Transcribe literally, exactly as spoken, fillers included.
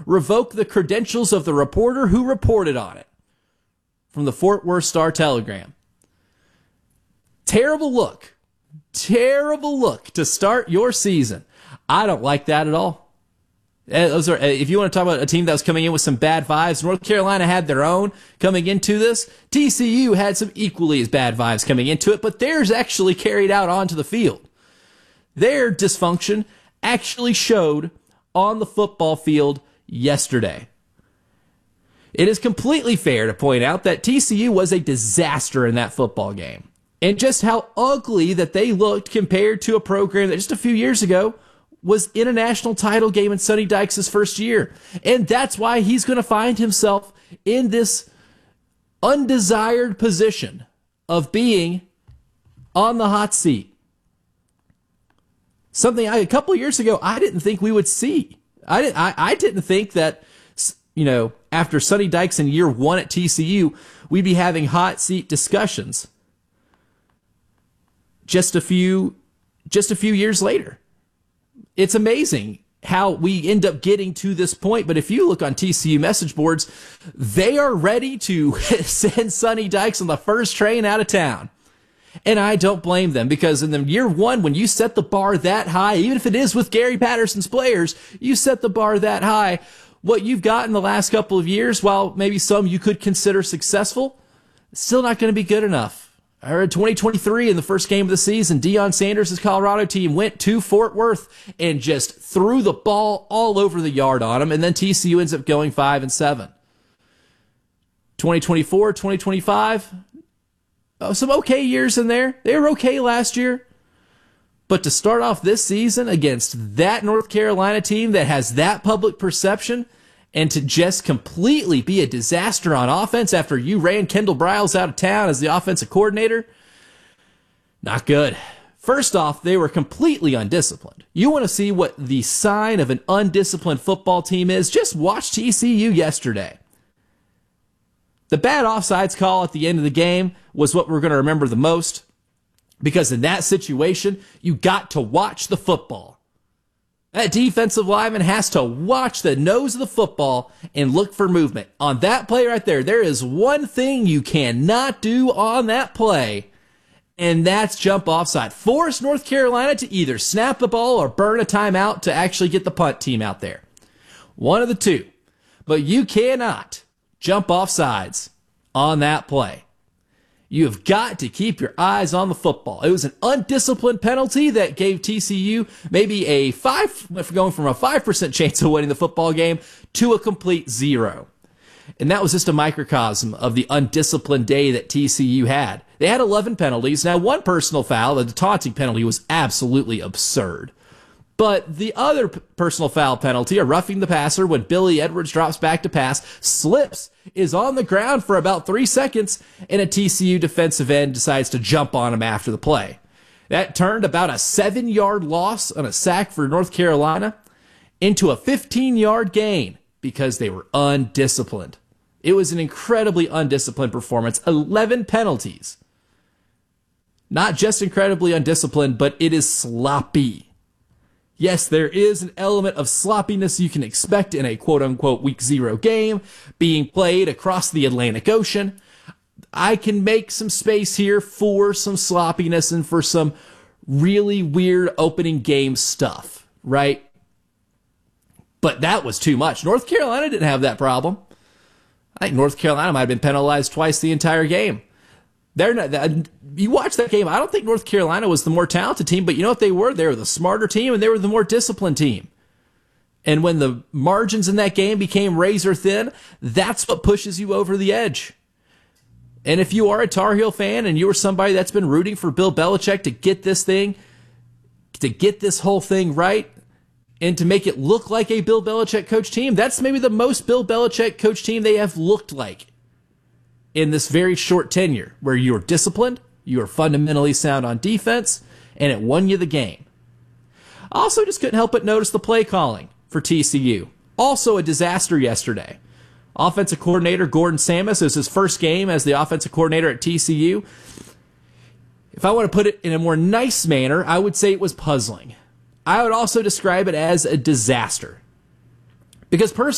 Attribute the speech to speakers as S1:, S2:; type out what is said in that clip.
S1: revoke the credentials of the reporter who reported on it. From the Fort Worth Star-Telegram. Terrible look. Terrible look to start your season. I don't like that at all. Those are, if you want to talk about a team that was coming in with some bad vibes, North Carolina had their own coming into this. T C U had some equally as bad vibes coming into it, but theirs actually carried out onto the field. Their dysfunction actually showed on the football field yesterday. It is completely fair to point out that T C U was a disaster in that football game. And just how ugly that they looked compared to a program that just a few years ago was in a national title game in Sonny Dykes' first year. And that's why he's going to find himself in this undesired position of being on the hot seat. Something I, a couple of years ago I didn't think we would see. I didn't, I, I didn't think that, you know, after Sonny Dykes in year one at T C U, we'd be having hot seat discussions. Just a few, just a few years later. It's amazing how we end up getting to this point. But if you look on T C U message boards, they are ready to send Sonny Dykes on the first train out of town. And I don't blame them, because in the year one, when you set the bar that high, even if it is with Gary Patterson's players, you set the bar that high. What you've got in the last couple of years, while maybe some you could consider successful, still not going to be good enough. I heard twenty twenty-three in the first game of the season, Deion Sanders' Colorado team went to Fort Worth and just threw the ball all over the yard on them, and then T C U ends up going five and seven. twenty twenty-four, twenty twenty-five, oh, some okay years in there. They were okay last year. But to start off this season against that North Carolina team that has that public perception, and to just completely be a disaster on offense after you ran Kendall Briles out of town as the offensive coordinator, not good. First off, they were completely undisciplined. You want to see what the sign of an undisciplined football team is? Just watch T C U yesterday. The bad offsides call at the end of the game was what we're going to remember the most, because in that situation, you got to watch the football. That defensive lineman has to watch the nose of the football and look for movement. On that play right there, there is one thing you cannot do on that play, and that's jump offside. Force North Carolina to either snap the ball or burn a timeout to actually get the punt team out there. One of the two. But you cannot jump offsides on that play. You have got to keep your eyes on the football. It was an undisciplined penalty that gave T C U maybe a five, going from a five percent chance of winning the football game to a complete zero. And that was just a microcosm of the undisciplined day that T C U had. They had eleven penalties. Now, one personal foul, the taunting penalty, was absolutely absurd. But the other p- personal foul penalty, a roughing the passer when Billy Edwards drops back to pass, slips, is on the ground for about three seconds, and a T C U defensive end decides to jump on him after the play. That turned about a seven-yard loss on a sack for North Carolina into a fifteen-yard gain because they were undisciplined. It was an incredibly undisciplined performance. eleven penalties. Not just incredibly undisciplined, but it is sloppy. Yes, there is an element of sloppiness you can expect in a quote-unquote week zero game being played across the Atlantic Ocean. I can make some space here for some sloppiness and for some really weird opening game stuff, right? But that was too much. North Carolina didn't have that problem. I think North Carolina might have been penalized twice the entire game. They're not, you watch that game, I don't think North Carolina was the more talented team, but you know what they were? They were the smarter team, and they were the more disciplined team. And when the margins in that game became razor thin, that's what pushes you over the edge. And if you are a Tar Heel fan and you are somebody that's been rooting for Bill Belichick to get this thing, to get this whole thing right, and to make it look like a Bill Belichick coach team, that's maybe the most Bill Belichick coach team they have looked like in this very short tenure, where you are disciplined, you are fundamentally sound on defense, and it won you the game. Also, just couldn't help but notice the play calling for T C U. Also a disaster yesterday. Offensive coordinator Gordon Samus, is his first game as the offensive coordinator at T C U. If I want to put it in a more nice manner, I would say it was puzzling. I would also describe it as a disaster. Because personally,